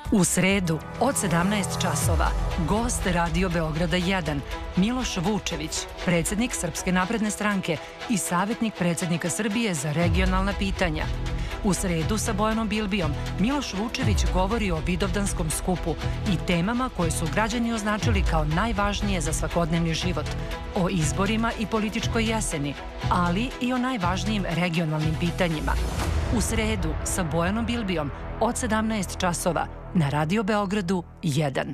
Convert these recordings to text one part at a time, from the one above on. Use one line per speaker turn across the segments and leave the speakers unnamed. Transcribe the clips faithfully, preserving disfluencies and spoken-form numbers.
U sredu od sedamnaest časova gost Radio Beograda jedan Miloš Vučević, predsjednik Srpske napredne stranke i savjetnik predsjednika Srbije za regionalna pitanja. U sredu sa Bojanom Bilbijom Miloš Vučević govori o Vidovdanskom skupu i temama koje su građani označili kao najvažnije za svakodnevni život, o izborima i političkoj jeseni, ali i o najvažnijim regionalnim pitanjima. U sredu sa Bojanom Bilbijom od sedamnaest časova na Radio Beogradu jedan.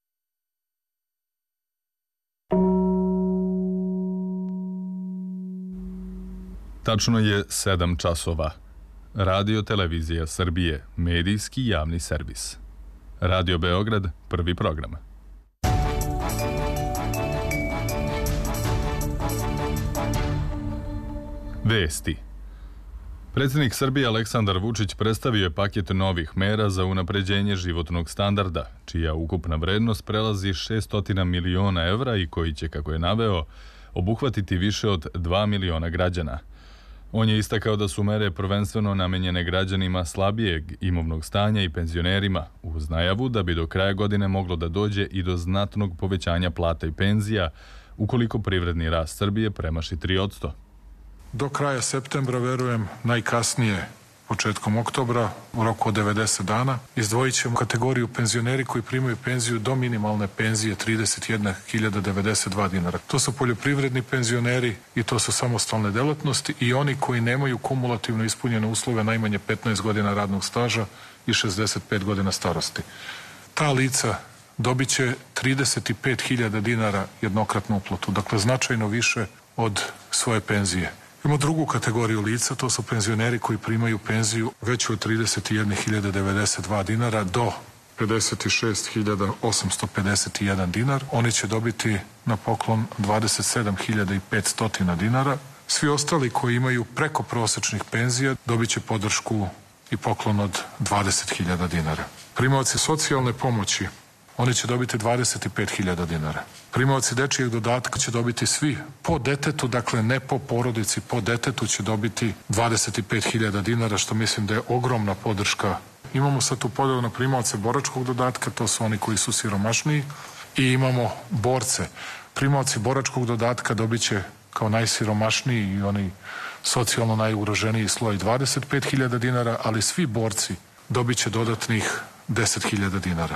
Tačno je sedam časova. Radio Televizija Srbije, medijski javni servis. Radio Beograd, prvi program. Vesti. Predsjednik Srbije Aleksandar Vučić predstavio je paket novih mera za unapređenje životnog standarda, čija ukupna vrednost prelazi šesto miliona evra i koji će, kako je naveo, obuhvatiti više od dva miliona građana. On je istakao da su mere prvenstveno namenjene građanima slabijeg imovnog stanja i penzionerima, uz najavu da bi do kraja godine moglo da dođe i do znatnog povećanja plata i penzija, ukoliko privredni rast Srbije premaši tri posto.
Do kraja septembra, verujem, najkasnije početkom oktobra, u roku od devedeset dana, izdvojit ćemo kategoriju penzioneri koji primaju penziju do minimalne penzije trideset jedna hiljada devedeset dva dinara. To su poljoprivredni penzioneri i to su samostalne delatnosti i oni koji nemaju kumulativno ispunjene uslove najmanje petnaest godina radnog staža i šezdeset pet godina starosti. Ta lica dobit će trideset pet hiljada dinara jednokratnu uplatu, dakle značajno više od svoje penzije. Imamo drugu kategoriju lica, to su penzioneri koji primaju penziju veću od trideset jedna hiljada devedeset dva dinara do pedeset šest hiljada osamsto pedeset jedan dinar. Oni će dobiti na poklon dvadeset sedam hiljada petsto dinara. Svi ostali koji imaju preko prosečnih penzija dobit će podršku i poklon od dvadeset hiljada dinara. Primaoci socijalne pomoći, oni će dobiti dvadeset pet hiljada dinara. Primaoci dečijeg dodatka će dobiti svi po detetu, dakle ne po porodici, po detetu će dobiti dvadeset pet hiljada dinara, što mislim da je ogromna podrška. Imamo sad tu podelu na primaoce boračkog dodatka, to su oni koji su siromašniji, i imamo borce. Primaoci boračkog dodatka dobit će kao najsiromašniji i oni socijalno najugroženiji sloj dvadeset pet hiljada dinara, ali svi borci dobit će dodatnih deset hiljada dinara.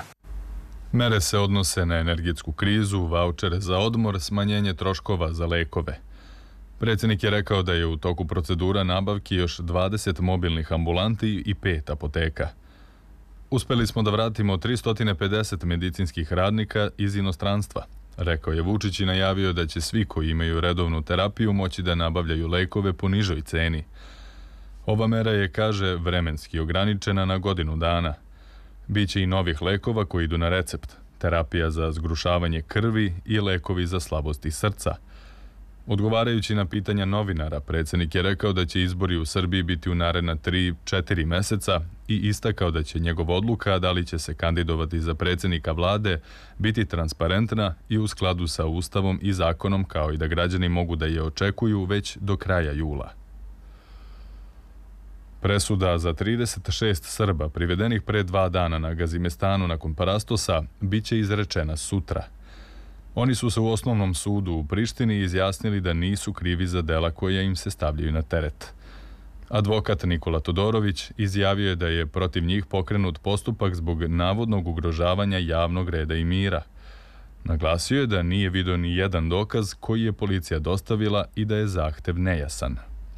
Mere se odnose na energetsku krizu, vaučere za odmor, smanjenje troškova za lekove. Predsjednik je rekao da je u toku procedura nabavki još dvadeset mobilnih ambulanti i pet apoteka. Uspeli smo da vratimo tristo pedeset medicinskih radnika iz inostranstva, rekao je Vučić i najavio da će svi koji imaju redovnu terapiju moći da nabavljaju lekove po nižoj ceni. Ova mera je, kaže, vremenski ograničena na godinu dana. Biće i novih lekova koji idu na recept, terapija za zgrušavanje krvi i lekovi za slabosti srca. Odgovarajući na pitanja novinara, predsjednik je rekao da će izbori u Srbiji biti u naredna tri četiri meseca i istakao da će njegova odluka da li će se kandidovati za predsjednika vlade biti transparentna i u skladu sa Ustavom i zakonom, kao i da građani mogu da je očekuju već do kraja jula. Presuda za trideset šest Srba privedenih pre dva dana na Gazimestanu nakon Parastosa biće izrečena sutra. Oni su se u osnovnom sudu u Prištini izjasnili da nisu krivi za dela koja im se stavljaju na teret. Advokat Nikola Todorović izjavio je da je protiv njih pokrenut postupak zbog navodnog ugrožavanja javnog reda i mira. Naglasio je da nije vidio ni jedan dokaz koji je policija dostavila i da je zahtev nejasan.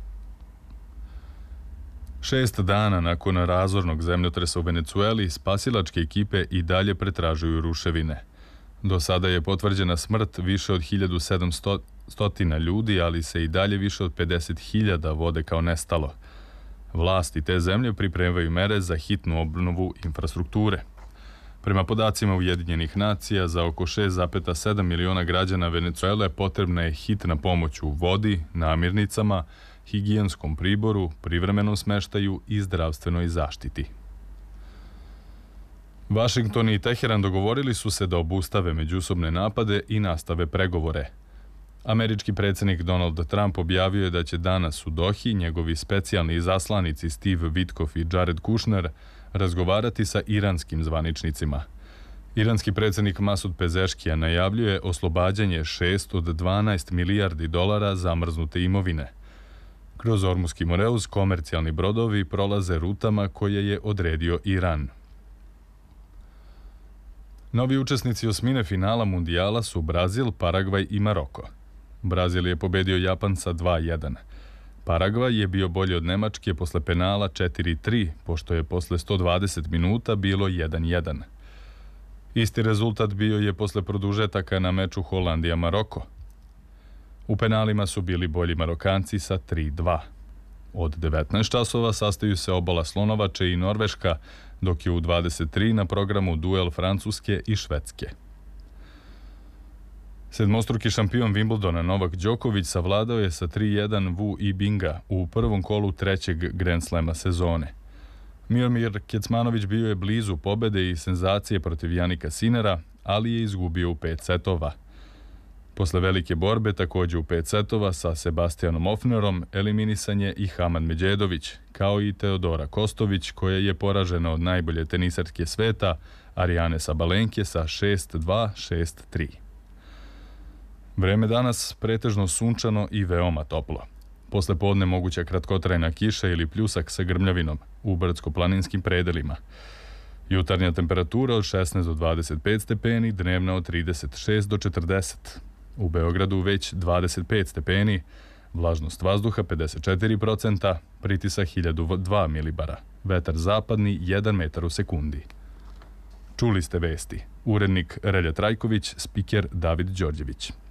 Šest dana nakon razornog zemljotresa u Venecueli, spasilačke ekipe i dalje pretražuju ruševine. Do sada je potvrđena smrt više od hiljadu sedamsto ljudi, ali se i dalje više od pedeset hiljada vode kao nestalo. Vlasti te zemlje pripremaju mere za hitnu obnovu infrastrukture. Prema podacima Ujedinjenih nacija, za oko šest zarez sedam miliona građana Venecuele potrebna je hitna pomoć u vodi, namirnicama, higijenskom priboru, privremenom smeštaju i zdravstvenoj zaštiti. Vašington i Teheran dogovorili su se da obustave međusobne napade i nastave pregovore. Američki predsjednik Donald Trump objavio je da će danas u Dohi njegovi specijalni izaslanici Steve Witkoff i Jared Kushner razgovarati sa iranskim zvaničnicima. Iranski predsjednik Masud Pezeškija najavljuje oslobađanje šest od dvanaest milijardi dolara zamrznute imovine. Kroz Ormuski Moreus komercijalni brodovi prolaze rutama koje je odredio Iran. Novi učesnici osmine finala mundijala su Brazil, Paragvaj i Maroko. Brazil je pobedio Japan sa dva jedan. Paragvaj je bio bolji od Nemačke posle penala četiri tri, pošto je posle sto dvadeset minuta bilo jedan jedan. Isti rezultat bio je posle produžetaka na meču Holandija-Maroko. U penalima su bili bolji Marokanci sa tri dva. Od devetnaest časova sastaju se Obala Slonovače i Norveška, dok je u dvadeset tri na programu duel Francuske i Švedske. Sedmostruki šampion Wimbledona Novak Đoković savladao je sa tri jedan Wu Yibinga u prvom kolu trećeg Grand Slema sezone. Miomir Kecmanović bio je blizu pobede i senzacije protiv Janika Sinera, ali je izgubio u pet setova. Posle velike borbe, također u pet setova, sa Sebastianom Ofnerom eliminisan je i Hamad Međedović, kao i Teodora Kostović, koja je poražena od najbolje tenisarke sveta, Arijane Sabalenke, sa šest dva, šest tri. Vreme danas pretežno sunčano i veoma toplo. Posle podne moguća kratkotrajna kiša ili pljusak sa grmljavinom u brdsko-planinskim predelima. Jutarnja temperatura od šesnaest do dvadeset pet stepeni, dnevna od trideset šest do četrdeset. U Beogradu već dvadeset pet stepeni, vlažnost vazduha pedeset četiri posto, pritisak hiljadu dva milibara, vetar zapadni jedan metar u sekundi. Čuli ste vesti. Urednik Relja Trajković, spiker David Đorđević.